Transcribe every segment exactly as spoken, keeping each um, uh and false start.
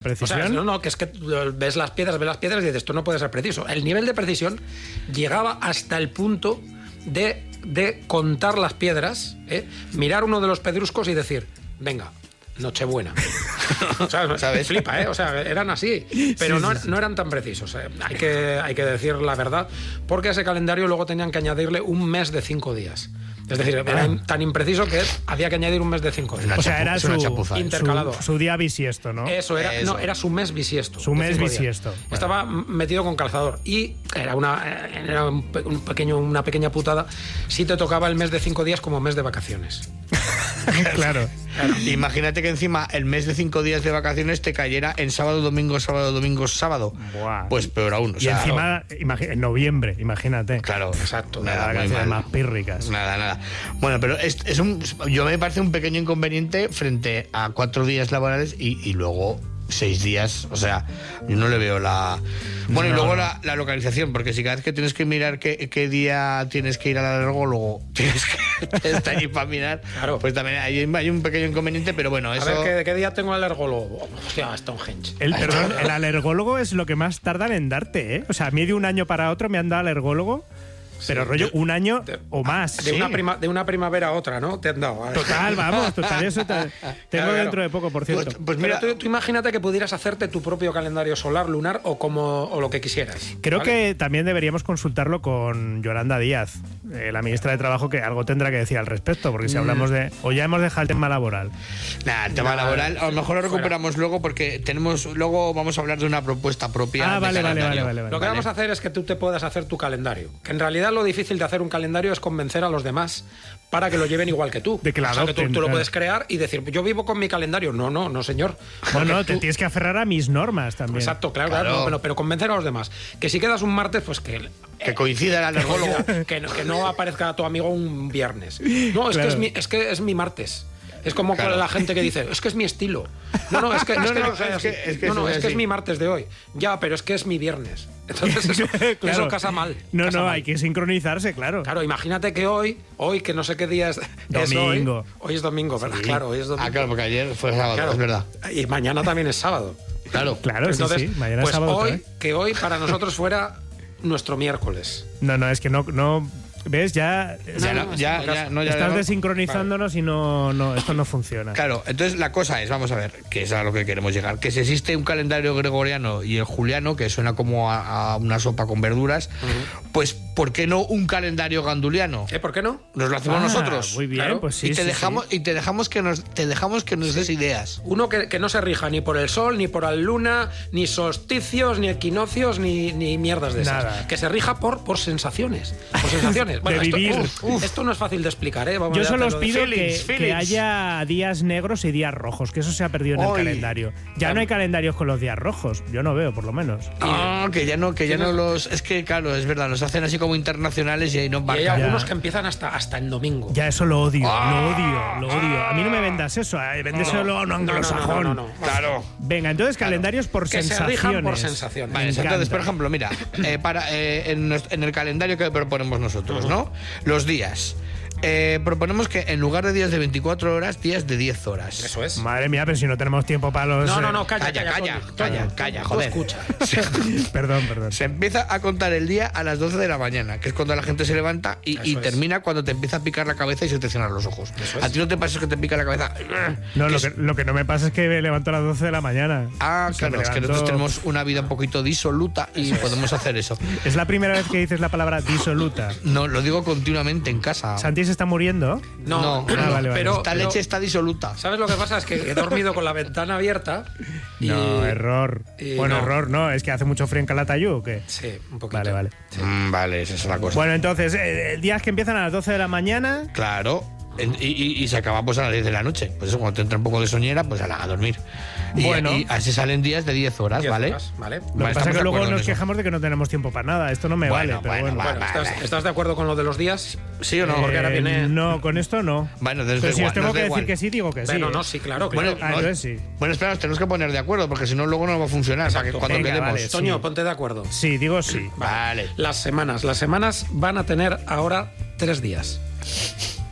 precisión. O sea, no, no, que es que ves las piedras, ves las piedras y dices, esto no puede ser preciso. El nivel de precisión llegaba hasta el punto de, de contar las piedras, ¿eh? Mirar uno de los pedruscos y decir, venga, Nochebuena. O sea, ¿sabes? Flipa, ¿eh? O sea, eran así, pero sí, no, sí, sí. no eran tan precisos. ¿eh? Hay que, hay que decir la verdad, porque a ese calendario luego tenían que añadirle un mes de cinco días. Es decir, era ah. tan impreciso que había que añadir un mes de cinco días. O sea, era su, intercalado. Su, su día bisiesto, ¿no? Eso era, Eso. no, era su mes bisiesto. Su mes bisiesto. Bueno. Estaba metido con calzador y era una, era un pequeño, una pequeña putada si te tocaba el mes de cinco días como mes de vacaciones. Claro. Claro. Imagínate que encima el mes de cinco días de vacaciones te cayera en sábado, domingo, sábado, domingo, sábado. Buah. Pues peor aún. O y sea, encima, imagi- en noviembre, imagínate. Claro, exacto. Nada, vacaciones más pírricas. Nada, nada. Bueno, pero es, es un, yo me parece un pequeño inconveniente frente a cuatro días laborales y, y luego seis días. O sea, yo no le veo la... Bueno, no, y luego no. la, la localización, porque si cada vez que tienes que mirar qué, qué día tienes que ir al alergólogo, tienes que estar allí para mirar, claro. Pues también hay, hay un pequeño inconveniente, pero bueno, eso... A ver, ¿qué, qué día tengo al alergólogo? Hostia, Stonehenge. El, perdón, el alergólogo es lo que más tardan en darte, ¿eh? O sea, a mí de un año para otro me han dado alergólogo. Pero sí, rollo, de, un año de, o más. De, sí. una prima, de una primavera a otra, ¿no? Te han dado. ¿Vale? Total, vamos, total. Eso te, tengo claro, dentro de poco, por cierto. Pues, pues mira, tú, tú imagínate que pudieras hacerte tu propio calendario solar, lunar o como o lo que quisieras. Creo ¿vale? que también deberíamos consultarlo con Yolanda Díaz, eh, la ministra de Trabajo, que algo tendrá que decir al respecto, porque si mm. hablamos de... O ya hemos dejado el tema laboral. Nada, el tema nah, laboral, a lo mejor lo recuperamos fuera. luego, porque tenemos luego vamos a hablar de una propuesta propia. Ah, vale, vale, vale, vale. Lo que vale. vamos a hacer es que tú te puedas hacer tu calendario. Que en realidad lo difícil de hacer un calendario es convencer a los demás para que lo lleven igual que tú. De que la o sea, que tú, tú lo claro. puedes crear y decir, yo vivo con mi calendario. No, no, no, señor. No, no, tú... te tienes que aferrar a mis normas también. Exacto, claro, claro. claro pero, pero convencer a los demás. Que si quedas un martes, pues que... Que coincida el alergólogo. Que, que no aparezca tu amigo un viernes. No, es, claro. que, es, mi, es que es mi martes. Es como claro. la gente que dice, es que es mi estilo. No, no, es que, no, es, que no, no, es, que, es, que no, no, es, que es mi martes de hoy. Ya, pero es que es mi viernes. Entonces eso, claro. eso casa mal. No, casa no, mal. hay que sincronizarse, claro. Claro, imagínate que hoy, hoy que no sé qué día es, domingo. Es hoy, hoy es domingo, ¿verdad? Sí. Claro, hoy es domingo. Ah, claro, porque ayer fue sábado, claro. es verdad. Y mañana también es sábado. Claro, claro, entonces, sí, sí. Mañana pues es sábado. Hoy, ¿eh? que hoy para nosotros fuera nuestro miércoles. No, no, es que no... no ¿Ves? Ya, ya, no, ya, ya, no, ya estás no. desincronizándonos vale. y no, no, esto no funciona. Claro, entonces la cosa es, vamos a ver, que es a lo que queremos llegar, que si existe un calendario gregoriano y el juliano, que suena como a, a una sopa con verduras, uh-huh. pues ¿por qué no un calendario ganduliano? ¿Eh? ¿Por qué no? Nos lo hacemos ah, nosotros. Muy bien, claro. pues sí. Y te sí, dejamos, sí. y te dejamos que nos, te dejamos que nos sí. des ideas. Uno que, que no se rija ni por el sol, ni por la luna, ni solsticios, ni equinoccios, ni, ni mierdas de esas. Nada. Que se rija por, por sensaciones. Por sensaciones. Bueno, de esto, vivir. Uf, uf. Esto no es fácil de explicar, ¿eh? Vamos Yo a solo os de pido feelings, que, feelings. que haya días negros y días rojos, que eso se ha perdido en Hoy. el calendario. Ya claro. no hay calendarios con los días rojos, yo no veo, por lo menos. Ah, que ya no, que ya no los... Es que, claro, es verdad, los hacen así como internacionales y ahí no embarcan. Y hay algunos ya. que empiezan hasta, hasta el domingo. Ya, eso lo odio, ah, lo odio, lo odio. A mí no me vendas eso, eh, véndeselo no, a un anglosajón. No, no, no, no, no. Claro. Venga, entonces claro. calendarios por que sensaciones. Se rijan por sensaciones. Vale, entonces, por ejemplo, mira, eh, para, eh, en, en el calendario que proponemos nosotros, uh-huh. ¿no? Los días. Eh, proponemos que en lugar de días de veinticuatro horas, días de diez horas. Eso es. Madre mía, pero si no tenemos tiempo para los... No, no, no, calla, calla, calla, calla, calla, calla, calla joder. Escucha. perdón, perdón. Se empieza a contar el día a las doce de la mañana, que es cuando la gente se levanta y, y termina cuando te empieza a picar la cabeza y se te cierran los ojos. Eso es. A ti no te pasa que te pica la cabeza. No, lo que, lo que no me pasa es que me levanto a las doce de la mañana. Ah, claro, levanto... es que nosotros tenemos una vida un poquito disoluta y eso podemos es. hacer eso. Es la primera vez que dices la palabra disoluta. No, lo digo continuamente en casa. ¿Santi se está muriendo? No, no, no ah, vale, vale. pero esta pero, leche está disoluta. ¿Sabes lo que pasa? Es que he dormido con la ventana abierta. Y, no, error. Y bueno, no. error, no. Es que hace mucho frío en Calatayud, ¿o qué? Sí, un poquito. Vale, vale. Sí. Mm, vale, esa es la cosa. Bueno, entonces, eh, días que empiezan a las doce de la mañana. Claro. Y, y, y se acaba pues a las diez de la noche. Pues eso, cuando te entra un poco de soñera, pues a, la, a dormir. Y, bueno. y así salen días de diez horas, diez ¿vale? Horas, ¿vale? Lo que pasa es que luego nos quejamos de que no tenemos tiempo para nada. Esto no me bueno, vale, pero bueno. bueno. bueno ¿estás, ¿Estás de acuerdo con lo de los días? ¿Sí o no? Eh, Porque ahora viene... No, con esto no. Bueno, desde pero si igual, os tengo nos que da decir igual. que sí, digo que sí. Bueno, ¿eh? no, sí, claro. claro. Bueno, ah, entonces sí. Bueno, espera, nos tenemos que poner de acuerdo, porque si no, luego no va a funcionar. Para que cuando Venga, quedemos. vale, Toño, sí. ponte de acuerdo. Sí, digo sí. Vale. Las semanas. Las semanas van a tener ahora tres días.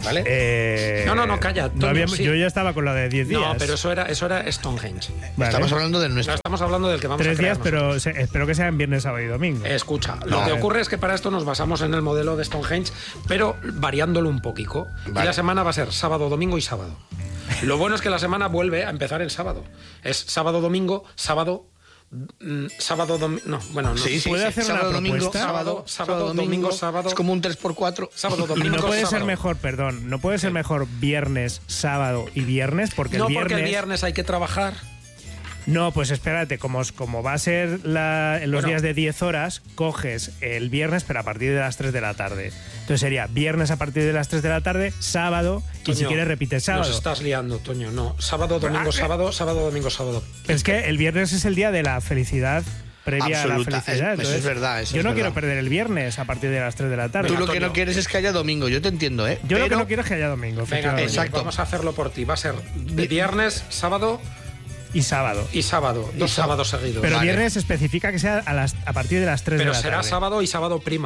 ¿Vale? Eh, no, no, no, calla. no Toño, habíamos- sí. Yo ya estaba con lo de diez días. No, pero eso era, eso era Stonehenge. Vale. Estamos hablando del No nuestro. estamos hablando del que vamos Tres a crear días, pero nosotros. se- espero que sean viernes, sábado y domingo. Escucha, No. lo que ocurre es que para esto nos basamos en el modelo de Stonehenge, pero variándolo un poquito. Y Vale. la semana va a ser sábado, domingo y sábado. Lo bueno es que la semana vuelve a empezar en sábado. Es sábado, domingo, sábado, mm, sábado, domingo. No, bueno, no. Sí, sí, ¿Puede sí. hacer sábado, una domingo, propuesta? sábado, Sábado, domingo, sábado. Es como un tres por cuatro. Sábado, Y domingo, no puede ser sábado. mejor, perdón, no puede ser mejor viernes, sábado y viernes, porque No, el viernes... porque el viernes hay que trabajar. No, pues espérate, como, como va a ser la- en los Bueno. días de diez horas, coges el viernes, pero a partir de las tres de la tarde. Entonces sería viernes a partir de las tres de la tarde, sábado, y si Toño, quieres repites sábado. Nos estás liando, Toño. No, sábado, domingo, Ah, sábado, sábado, domingo, sábado. Es que el viernes es el día de la felicidad previa Absoluta, a la felicidad. es- eso es verdad, eso yo es no verdad. quiero perder el viernes a partir de las tres de la tarde. Tú Venga, lo que no Toño. quieres es que haya domingo, yo te entiendo, ¿eh? Yo lo que Pero- no quiero es que haya domingo, Venga, efectivamente. Toño, Exacto. vamos a hacerlo por ti. Va a ser viernes, sábado Y sábado. y sábado. Dos sábado. sábados seguidos. Pero Vale. viernes especifica que sea a, las, a partir de las tres Pero de la será tarde. sábado y sábado prima.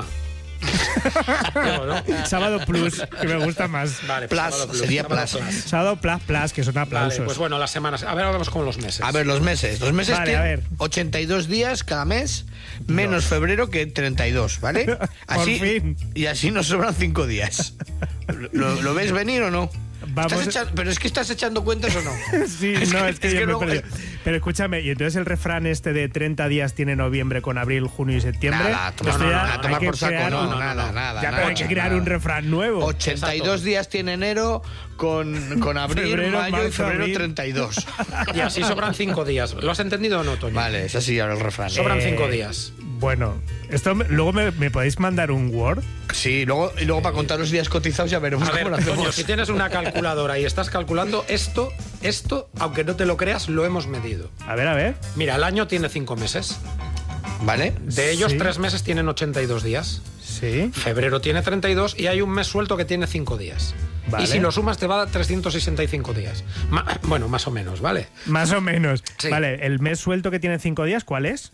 No, ¿no? Sábado plus, que me gusta más. Vale, Plus, sábado sería sábado plus. Sábado plus plus, que son aplausos. Vale, pues bueno, las semanas. A ver, vamos con los meses. A ver, los meses. Los meses Vale, a tienen ver. ochenta y dos días cada mes, menos febrero que treinta y dos, ¿vale? Así, fin. Y así nos sobran cinco días. ¿Lo, lo ves venir o no? Vamos- ¿Estás echa- ¿Pero es que estás echando cuentas o no? Sí, Es no, que- es que es yo que me he luego- perdido. Pero escúchame, y entonces el refrán este de treinta días tiene noviembre con abril, junio y septiembre. Nada, a tomar, Esto no, ya no, a tomar hay que por saco, crear no, un- no, nada, nada. Ya, nada, pero hay que crear nada. un refrán nuevo. ochenta y dos Exacto. días tiene enero con, con abril, Febrero, mayo y marzo, febrero abril. treinta y dos. Y así sobran cinco días. ¿Lo has entendido o no, Toño? Vale, es así ahora el refrán. Sobran Eh, cinco días. Bueno, esto me- luego me, me podéis mandar un Word. Sí, luego, y luego para contar los días cotizados ya veremos A ver, cómo lo Toño, hacemos. si tienes una calculadora y estás calculando esto, esto, aunque no te lo creas, lo hemos medido. A ver, a ver. Mira, el año tiene cinco meses. ¿Vale? De ellos, Sí. tres meses tienen ochenta y dos días. Sí. Febrero tiene treinta y dos y hay un mes suelto que tiene cinco días. Vale. Y si lo sumas te va a dar trescientos sesenta y cinco días. Ma- bueno, más o menos, ¿vale? Más o menos. Sí. Vale, el mes suelto que tiene cinco días, ¿cuál es?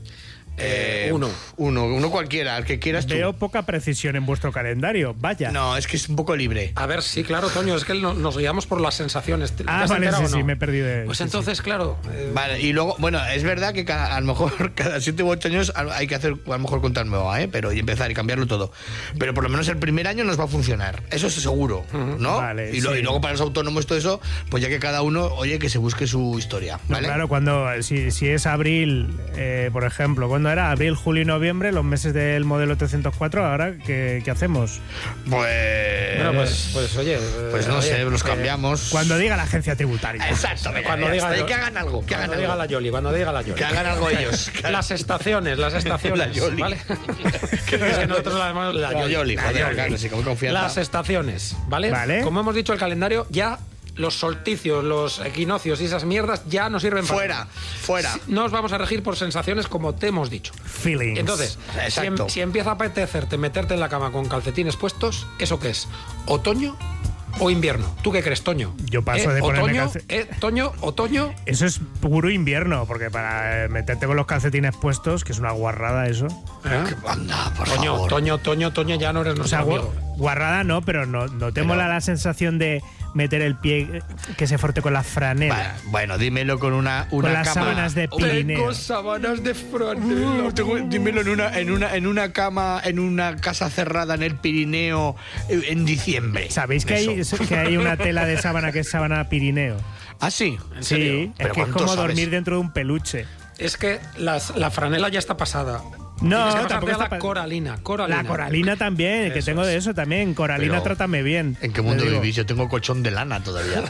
Eh, uno. Uno, uno cualquiera, el que quieras tú. Veo poca precisión en vuestro calendario. Vaya. No, es que es un poco libre. A ver, sí, claro, Toño, es que no- nos guiamos por las sensaciones. ¿Te- te Ah, has vale, enterado sí, o no? sí, me he perdido de- Pues sí, entonces, claro. eh, Vale, y luego, bueno, es verdad que cada- a lo mejor cada siete u ocho años hay que hacer, a lo mejor contar nueva, ¿eh? Pero y empezar y cambiarlo todo. Pero por lo menos el primer año nos va a funcionar. Eso es seguro, ¿no? Vale, y, lo- sí. y luego para los autónomos todo eso, pues ya que cada uno, oye, que se busque su historia, No, ¿vale? claro, cuando si, si es abril, eh, por ejemplo, ¿cuándo era? Abril, julio y noviembre, los meses del modelo trescientos cuatro, ¿ahora qué, qué hacemos? Pues... bueno, pues, pues oye. eh, pues no oye, sé, los eh, cambiamos. Cuando diga la agencia tributaria. Exacto, venga, Cuando ya diga está, y yo- que hagan algo, que hagan Cuando diga algo. la Yoli, cuando diga la Yoli. Que hagan algo ellos. Las estaciones, las estaciones. La Yoli. ¿Vale? es que nosotros la llamamos la La Yoli. Yoli, La joder, Yoli. claro, sí, con confianza. Las estaciones, ¿vale? Vale. Como hemos dicho, el calendario ya. Los solsticios, los equinoccios y esas mierdas ya no sirven para Fuera, nada. fuera. No os vamos a regir por sensaciones como te hemos dicho. Feelings. Entonces, si, Exacto. em- si empieza a apetecerte meterte en la cama con calcetines puestos, ¿eso qué es? ¿Otoño o invierno? ¿Tú qué crees, Toño? Yo paso ¿Eh? de ponerme ¿Otoño? calce- ¿Eh? ¿Toño? ¿Otoño? Eso es puro invierno, porque para eh, meterte con los calcetines puestos, que es una guarrada eso. ¿Eh? Anda, por Toño, favor. Toño, Toño, Toño, ya no eres O nuestro sea, gua- amigo. guarrada no, pero no, no te Pero- mola la sensación de meter el pie eh, que se forte con la franela. Vale, bueno, dímelo con una, una Con las cama. sábanas de Pirineo. Tengo sábanas de franela. Uh, tengo- dímelo en una, en una en una cama, en una casa cerrada en el Pirineo eh, en diciembre. ¿Sabéis que hay, Eso. que hay una tela de sábana que es sábana Pirineo? ¿Ah, sí? ¿En serio? Sí, es ¿Pero que es cuánto como sabes? dormir dentro de un peluche. Es que las- la franela ya está pasada. No, Tienes que pasarte tampoco a está la pa- coralina, coralina. La coralina también, que Eso tengo es. de eso también. Coralina, Pero, trátame bien. ¿En qué te mundo digo. vivís? Yo tengo colchón de lana todavía.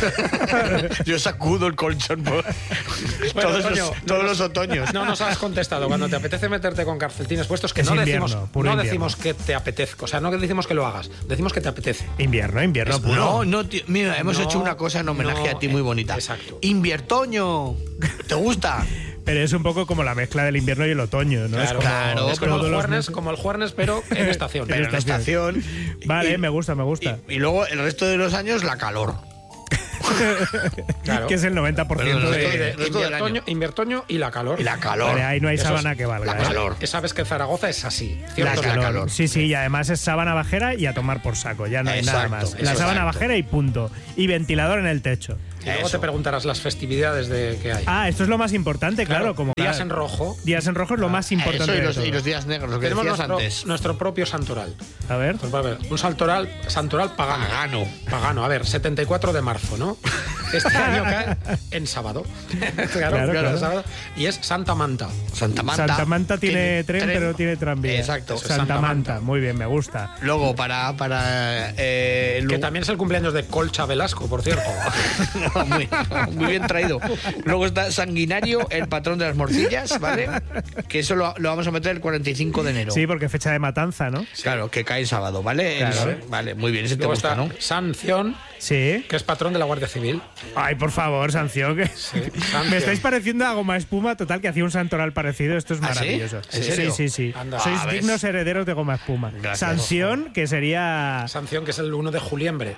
Yo sacudo el colchón por todos, Toño, los, no todos nos- los otoños. No nos has contestado. Cuando te apetece meterte con calcetines puestos, que Es no invierno, decimos, puro no invierno. decimos que te apetezca. O sea, no que decimos que lo hagas. Decimos que te apetece. Invierno, invierno puro. No, no, tío, mira, hemos No, hecho una cosa en homenaje no, a ti muy eh, bonita. exacto. Inviertoño. ¿Te gusta? Pero es un poco como la mezcla del invierno y el otoño, ¿no? Claro, es como, claro, es como todos el, los juernes, meses. como el juernes, pero en estación. Pero en estación. estación. Vale, Y- me gusta, me gusta. Y, y luego el resto de los años la calor. Claro. que es el noventa por ciento Pero de... nosotros- De No es todo el inviertoño, año. inviertoño y la calor. Y la calor. Vale, ahí no hay Eso sábana es- que valga. la ¿eh? calor. Que sabes que Zaragoza es así. La Cierto es calor. calor. Sí, sí, y además es sábana bajera y a tomar por saco, ya no hay nada Exacto, más. La eso, sábana exacto. bajera y punto. Y ventilador en el techo. Y luego Eso. te preguntarás las festividades de que hay. Ah, esto es lo más importante, claro. como días cada- en rojo. Días en rojo es lo más importante. Eso y de los, todo. y los días negros, lo que Tenemos decías nuestro, antes. nuestro propio santoral. A ver. Pues va a ver, un santoral, santoral pagano. Pagano. Pagano, a ver, setenta y cuatro de marzo, ¿no? Este año cae en sábado. claro, Claro, claro. sábado. Y es Santa Manta. Santa Manta. Santa Manta tiene, tren, pero tiene tranvía. Exacto. Santa, Santa Manta. Manta. Muy bien, me gusta. Luego, para. para eh, el- Que también es el cumpleaños de Colcha Velasco, por cierto. muy, muy bien traído. Luego está Sanguinario, el patrón de las morcillas, ¿vale? Que eso lo, lo vamos a meter el cuarenta y cinco de enero. Sí, porque fecha de matanza, ¿no? Claro, que cae sábado, ¿vale? Claro. El- vale, muy bien, ese te Luego gusta, está ¿no? Sanción, Sí. que es patrón de la Guardia Civil. Ay, por favor, sanción. Que... sanción. Me estáis pareciendo a Goma Espuma, total, que hacía un santoral parecido. Esto es ¿Ah, sí? maravilloso. ¿En serio? Sí, sí, sí. Anda. Sois Ah, ¿ves? dignos herederos de Goma Espuma. Gracias. Sanción, que sería... Sanción, que es el uno de Juliembre.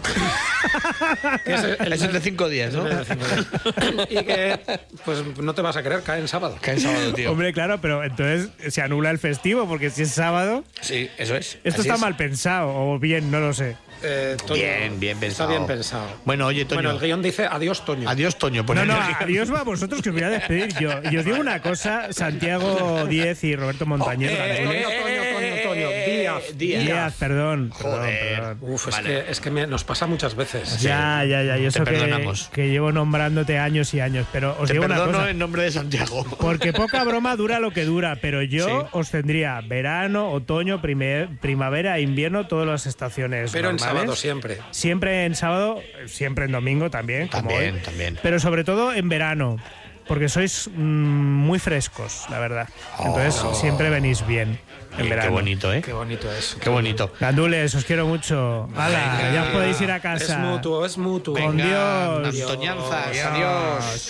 Que es el, Es el de cinco días, ¿no? Y que, pues no te vas a creer, cae en sábado. Cae sábado, tío. Hombre, claro, pero entonces se anula el festivo, porque si es sábado... Sí, eso es. Esto así está es. mal pensado, o bien, no lo sé. Eh, Toño, Bien, bien pensado. Está bien pensado. Bueno, oye, Toño. Bueno, el guión dice adiós, Toño. Adiós, Toño. Pues No, no, el- adiós va a vosotros, que os voy a despedir yo. Y os digo una cosa, Santiago Díez y Roberto Montañez. Eh, Gabriel. Toño, Toño, Toño, Toño. Díaz. Díaz. Díaz, perdón. Joder. Perdón, perdón. Uf, es Vale. que, es que me- nos pasa muchas veces. Ya, ya, ya. Yo Te sé que, perdonamos. que llevo nombrándote años y años, pero os Te digo una perdono cosa. en nombre de Santiago. Porque poca broma dura lo que dura, pero yo Sí. os tendría verano, otoño, primer- primavera, invierno, todas las estaciones. Pero en normales. sábado siempre. Siempre en sábado, siempre en domingo también, como También, hoy. también. Pero sobre todo en verano, porque sois mm, muy frescos, la verdad. Entonces siempre venís bien en Qué verano. bonito, ¿eh? Qué bonito es. Qué bonito. Gandules, os quiero mucho. Hala, Venga. ya os podéis ir a casa. Es mutuo, es mutuo. Con Venga, Dios. Antoñanzas, Adiós. adiós.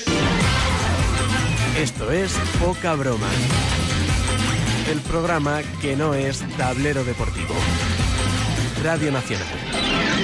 Esto es Poca Broma. El programa que no es tablero deportivo. Radio Nacional.